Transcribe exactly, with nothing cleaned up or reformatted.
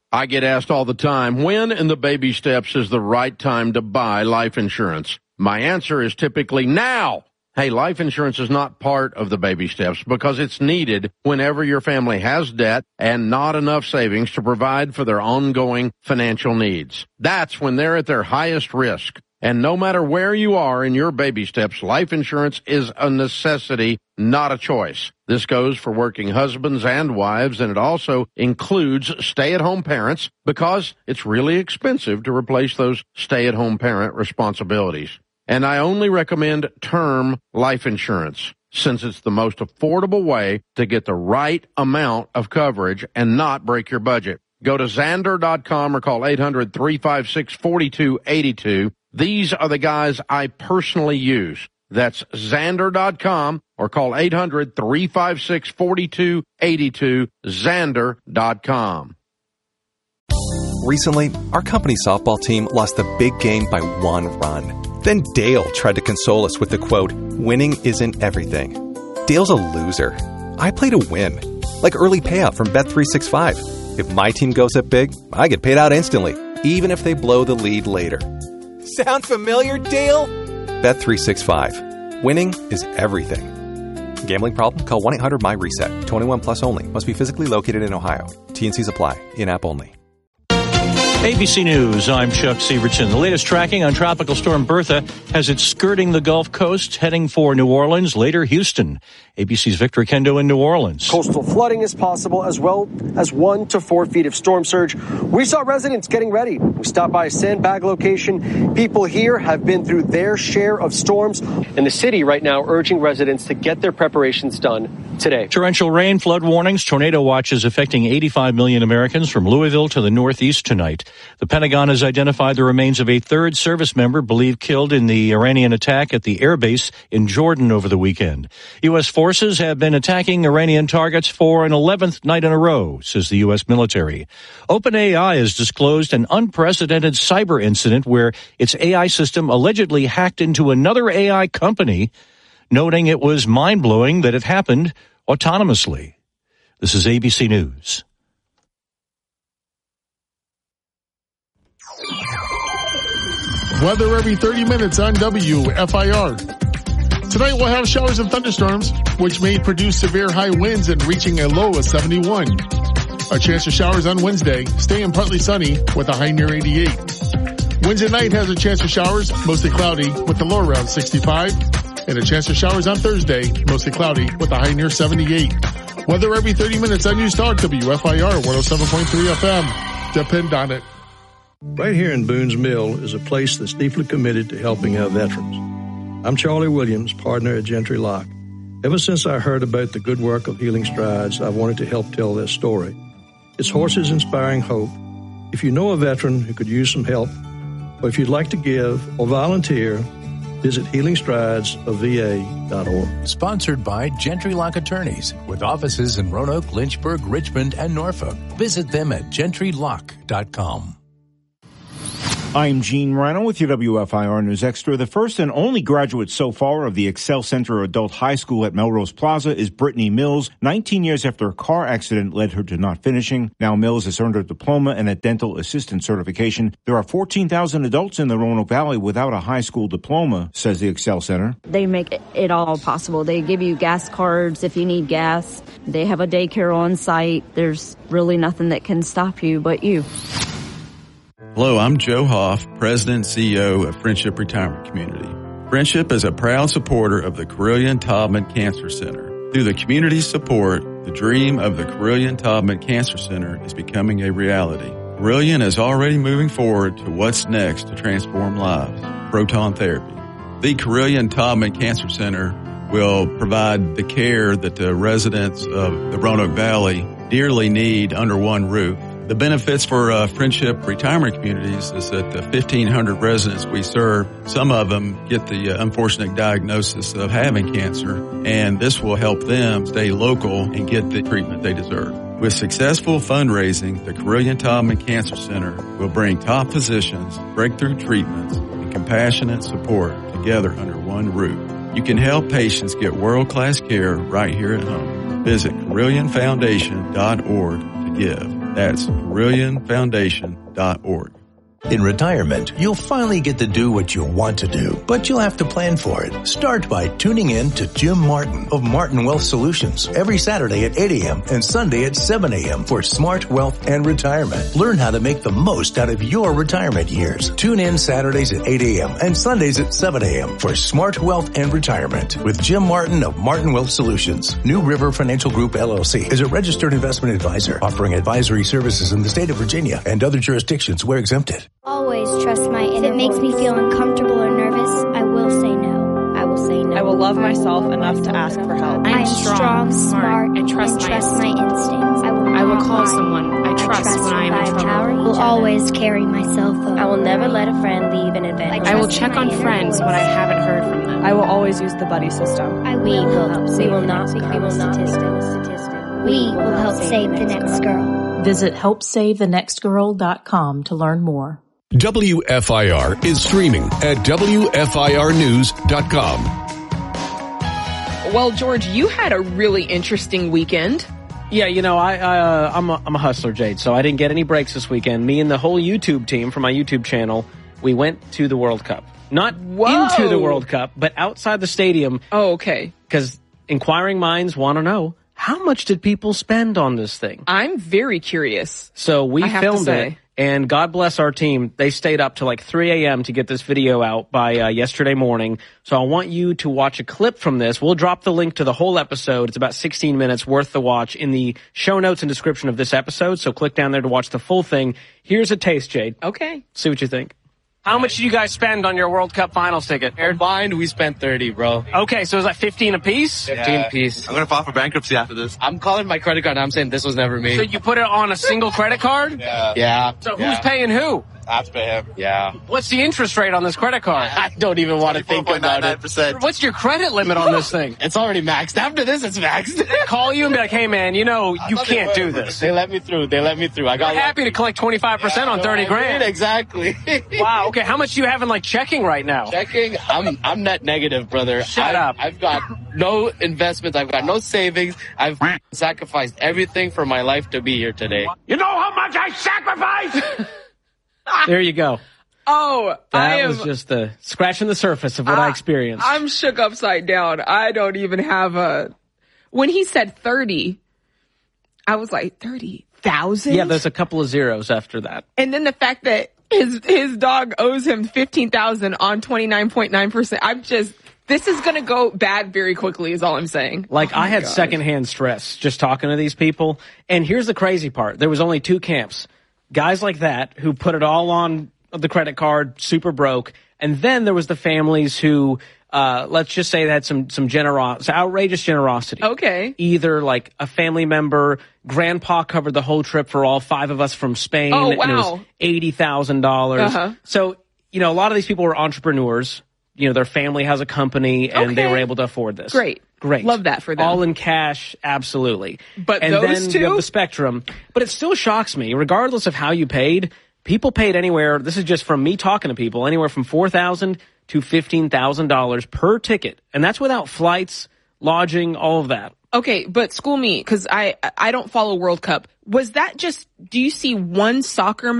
I get asked all the time, when in the baby steps is the right time to buy life insurance? My answer is typically now. Hey, life insurance is not part of the baby steps because it's needed whenever your family has debt and not enough savings to provide for their ongoing financial needs. That's when they're at their highest risk. And no matter where you are in your baby steps, life insurance is a necessity, not a choice. This goes for working husbands and wives, and it also includes stay-at-home parents because it's really expensive to replace those stay-at-home parent responsibilities. And I only recommend term life insurance since it's the most affordable way to get the right amount of coverage and not break your budget. Go to Zander dot com or call eight hundred, three five six, four two eight two. These are the guys I personally use. That's Zander dot com or call eight hundred, three five six, four two eight two, Zander dot com. Recently, our company softball team lost a big game by one run. Then Dale tried to console us with the quote, "Winning isn't everything." Dale's a loser. I play to win, like early payout from Bet three sixty-five. If my team goes up big, I get paid out instantly, even if they blow the lead later. Sound familiar, Dale? Bet three sixty-five. Winning is everything. Gambling problem? Call one eight hundred my reset. twenty-one plus only. Must be physically located in Ohio. T and Cs apply. In-app only. A B C News, I'm Chuck Severson. The latest tracking on Tropical Storm Bertha has it skirting the Gulf Coast, heading for New Orleans, later Houston. A B C's Victor Kendo in New Orleans. Coastal flooding is possible, as well as one to four feet of storm surge. We saw residents getting ready. We stopped by a sandbag location. People here have been through their share of storms. And the city right now urging residents to get their preparations done today. Torrential rain, flood warnings, tornado watches affecting eighty-five million Americans from Louisville to the northeast tonight. The Pentagon has identified the remains of a third service member believed killed in the Iranian attack at the air base in Jordan over the weekend. U S forces have been attacking Iranian targets for an eleventh night in a row, says the U S military. OpenAI has disclosed an unprecedented cyber incident where its A I system allegedly hacked into another A I company, noting it was mind-blowing that it happened autonomously. This is A B C News. Weather every thirty minutes on W F I R. Tonight we'll have showers and thunderstorms, which may produce severe high winds and reaching a low of seventy-one. A chance of showers on Wednesday, staying partly sunny with a high near eighty-eight. Wednesday night has a chance of showers, mostly cloudy with a low around sixty-five. And a chance of showers on Thursday, mostly cloudy with a high near seventy-eight. Weather every thirty minutes on News Talk W F I R one oh seven point three F M. Depend on it. Right here in Boone's Mill is a place that's deeply committed to helping our veterans. I'm Charlie Williams, partner at Gentry Lock. Ever since I heard about the good work of Healing Strides, I've wanted to help tell their story. It's horses inspiring hope. If you know a veteran who could use some help, or if you'd like to give or volunteer, visit healing strides of V A dot org. Sponsored by Gentry Lock Attorneys, with offices in Roanoke, Lynchburg, Richmond, and Norfolk. Visit them at gentry lock dot com. I'm Gene Rano with your W F I R News Extra. The first and only graduate so far of the Excel Center Adult High School at Melrose Plaza is Brittany Mills. nineteen years after a car accident led her to not finishing. Now Mills has earned her diploma and a dental assistant certification. There are fourteen thousand adults in the Roanoke Valley without a high school diploma, says the Excel Center. They make it all possible. They give you gas cards if you need gas. They have a daycare on site. There's really nothing that can stop you but you. Hello, I'm Joe Hoff, President and C E O of Friendship Retirement Community. Friendship is a proud supporter of the Carilion Taubman Cancer Center. Through the community support, the dream of the Carilion Taubman Cancer Center is becoming a reality. Carilion is already moving forward to what's next to transform lives, proton therapy. The Carilion Taubman Cancer Center will provide the care that the residents of the Roanoke Valley dearly need under one roof. The benefits for uh, Friendship Retirement Communities is that the fifteen hundred residents we serve, some of them get the uh, unfortunate diagnosis of having cancer, and this will help them stay local and get the treatment they deserve. With successful fundraising, the Carilion Taubman Cancer Center will bring top physicians, breakthrough treatments, and compassionate support together under one roof. You can help patients get world-class care right here at home. Visit Carilion Foundation dot org to give. That's Carillion Foundation dot org. In retirement, you'll finally get to do what you want to do, but you'll have to plan for it. Start by tuning in to Jim Martin of Martin Wealth Solutions every Saturday at eight a.m. and Sunday at seven a.m. for Smart Wealth and Retirement. Learn how to make the most out of your retirement years. Tune in Saturdays at eight a.m. and Sundays at seven a.m. for Smart Wealth and Retirement with Jim Martin of Martin Wealth Solutions. New River Financial Group, L L C is a registered investment advisor offering advisory services in the state of Virginia and other jurisdictions where exempted. Always trust my inner. If it makes me feel uncomfortable or nervous, I will say no. I will say no. I will love myself enough to ask for help. I am strong, smart, and trust, and trust my instincts. I will, I will call hide. someone I trust, I trust when I am in trouble. I will always carry my cell phone. I will never let a friend leave an advantage. I will check on friends when I haven't heard from them. I will always use the buddy system. I we will will help. We will not become we will not statistic. We will help save the next girl. Visit help save the next girl dot com to learn more. W F I R is streaming at W F I R news dot com. Well, George, you had a really interesting weekend. Yeah, you know, I, uh, I'm, a, I'm a hustler, Jade, so I didn't get any breaks this weekend. Me and the whole YouTube team from my YouTube channel, we went to the World Cup. Not Whoa. into the World Cup, but outside the stadium. Oh, okay. Because inquiring minds want to know, how much did people spend on this thing? I'm very curious. So we I have filmed to say. it. And God bless our team. They stayed up to like three a.m. to get this video out by uh, yesterday morning. So I want you to watch a clip from this. We'll drop the link to the whole episode. It's about sixteen minutes worth the watch in the show notes and description of this episode. So click down there to watch the full thing. Here's a taste, Jade. Okay. See what you think. How much did you guys spend on your World Cup Finals ticket? Combined, we spent thirty, bro. Okay, so is that fifteen a piece? fifteen yeah. piece. I'm gonna file for bankruptcy after this. I'm calling my credit card and I'm saying this was never me. So you put it on a single credit card? Yeah. Yeah. So yeah. who's paying who? I have to pay him. Yeah. What's the interest rate on this credit card? I don't even want to think about it. What's your credit limit on this thing? It's already maxed. After this, it's maxed. Call you and be like, hey, man, you know, you can't do this. They let me through. They let me through. I got You're happy to collect twenty-five percent yeah, on thirty grand. Exactly. Wow. Okay. How much do you have in like checking right now? Checking? I'm I'm net negative, brother. Shut I've, up. I've got no investments. I've got no savings. I've sacrificed everything for my life to be here today. You know how much I sacrificed? There you go. Oh, that I am, was just the scratching the surface of what I, I experienced. I'm shook upside down. I don't even have a. When he said thirty, I was like thirty thousand. Yeah, there's a couple of zeros after that. And then the fact that his his dog owes him fifteen thousand on twenty nine point nine percent. I'm just. This is going to go bad very quickly is all I'm saying. Like, oh I had gosh. secondhand stress just talking to these people. And here's the crazy part. There was only two camps. Guys like that who put it all on the credit card, super broke. And then there was the families who, uh, let's just say they had some, some generos, outrageous generosity. Okay. Either like a family member, grandpa covered the whole trip for all five of us from Spain. Oh, wow. And it was eighty thousand dollars. Uh-huh. So, you know, a lot of these people were entrepreneurs. You know, their family has a company and okay. they were able to afford this. Great. Great. Love that for them. All in cash, absolutely. But and those then two? You have the spectrum. But it still shocks me, regardless of how you paid, people paid anywhere, this is just from me talking to people, anywhere from four thousand dollars to fifteen thousand dollars per ticket. And that's without flights, lodging, all of that. Okay, but school me, because I, I don't follow World Cup. Was that just, do you see one soccer match?